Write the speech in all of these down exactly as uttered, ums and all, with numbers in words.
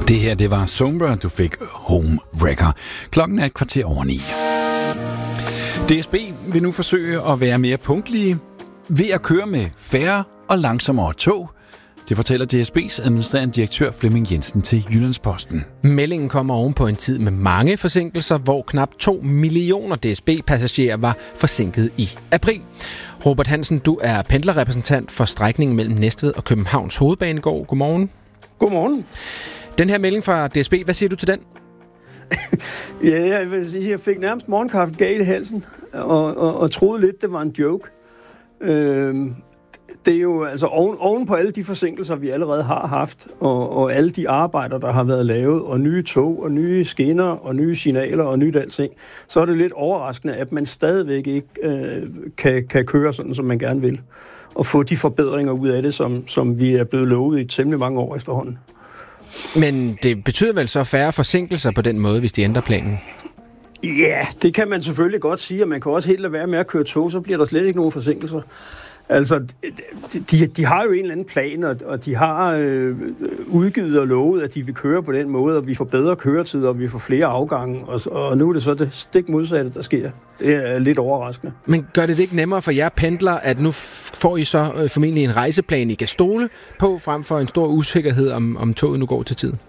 Det her, det var Sombra, du fik Home Wrecker. Klokken er et kvarter over ni. D S B vil nu forsøge at være mere punktlige ved at køre med færre og langsommere tog. Det fortæller D S B's administrerende direktør Flemming Jensen til Jyllandsposten. Meldingen kommer oven på en tid med mange forsinkelser, hvor knap to millioner D S B-passagerer var forsinket i april. Robert Hansen, du er pendlerrepræsentant for strækningen mellem Næstved og Københavns Hovedbanegård. Godmorgen. Godmorgen. Den her melding fra D S B, hvad siger du til den? Ja, jeg vil sige, jeg fik nærmest morgenkaffe galt i halsen, og, og, og troede lidt, det var en joke. Øhm, det er jo altså oven, oven på alle de forsinkelser, vi allerede har haft, og, og alle de arbejder, der har været lavet, og nye tog, og nye skinner, og nye signaler, og nyt alting, så er det lidt overraskende, at man stadigvæk ikke øh, kan, kan køre sådan, som man gerne vil, og få de forbedringer ud af det, som, som vi er blevet lovet i temmelig mange år efterhånden. Men det betyder vel så færre forsinkelser på den måde, hvis de ændrer planen? Ja, det kan man selvfølgelig godt sige, og man kan også helt lade være med at køre tog, så bliver der slet ikke nogen forsinkelser. Altså, de, de har jo en eller anden plan, og de har øh, udgivet og lovet, at de vil køre på den måde, og vi får bedre køretid, og vi får flere afgange, og, og nu er det så det stik modsatte, der sker. Det er lidt overraskende. Men gør det det ikke nemmere for jer pendlere, at nu får I så øh, formentlig en rejseplan, I kan stole på, frem for en stor usikkerhed, om, om toget nu går til tid?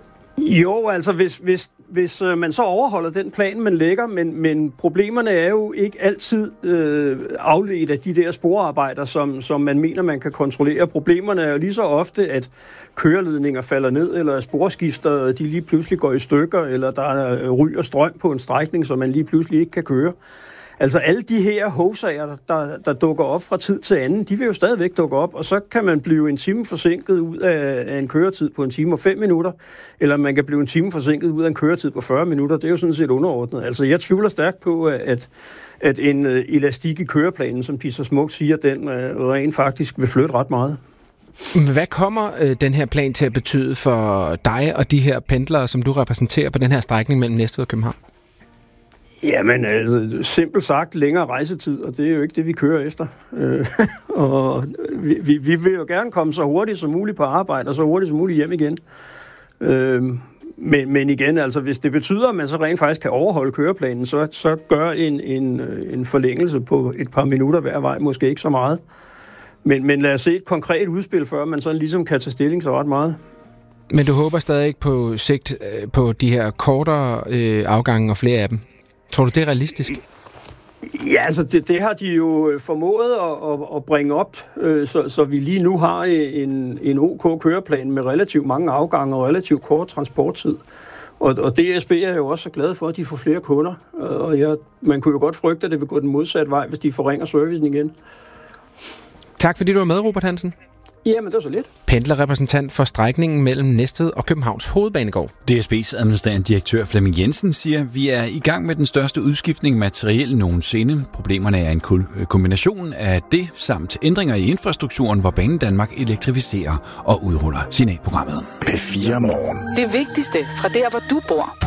Jo, altså hvis, hvis, hvis øh, man så overholder den plan, man lægger, men, men problemerne er jo ikke altid øh, afledt af de der sporarbejder, som, som man mener, man kan kontrollere. Problemerne er jo lige så ofte, at køreledninger falder ned, eller sporskifter, de lige pludselig går i stykker, eller der er ryg og strøm på en strækning, som man lige pludselig ikke kan køre. Altså alle de her hovsager, der, der dukker op fra tid til anden, de vil jo stadigvæk dukke op, og så kan man blive en time forsinket ud af, af en køretid på en time og fem minutter, eller man kan blive en time forsinket ud af en køretid på fyrre minutter. Det er jo sådan set underordnet. Altså jeg tvivler stærkt på, at, at en uh, elastik i køreplanen, som de så smukt siger, den uh, rent faktisk vil flytte ret meget. Hvad kommer øh, den her plan til at betyde for dig og de her pendlere, som du repræsenterer på den her strækning mellem Næstved og København? Jamen, altså, simpelt sagt, længere rejsetid, og det er jo ikke det, vi kører efter. Øh, og vi, vi, vi vil jo gerne komme så hurtigt som muligt på arbejde, og så hurtigt som muligt hjem igen. Øh, men, men igen, altså, hvis det betyder, at man så rent faktisk kan overholde køreplanen, så, så gør en, en, en forlængelse på et par minutter hver vej måske ikke så meget. Men, men lad os se et konkret udspil, før man sådan ligesom kan tage stilling så ret meget. Men du håber stadig ikke på sigt øh, på de her kortere øh, afgange og flere af dem? Tror du, det er realistisk? Ja, altså det, det har de jo formået at, at, at bringe op, øh, så, så vi lige nu har en, en OK køreplan med relativt mange afgange og relativt kort transporttid. Og, og D S B er jo også så glade for, at de får flere kunder. Og ja, man kunne jo godt frygte, at det vil gå den modsatte vej, hvis de forringer servicen igen. Tak fordi du var med, Robert Hansen. Jamen, det var så lidt. Pendlerrepræsentant for strækningen mellem Næstved og Københavns Hovedbanegård. D S B's administrerende direktør Flemming Jensen siger, at vi er i gang med den største udskiftning af materiel nogensinde. Problemerne er en kombination af det, samt ændringer i infrastrukturen, hvor Banen Danmark elektrificerer og udruller signalprogrammet. P fire Morgen. Det vigtigste fra der, hvor du bor.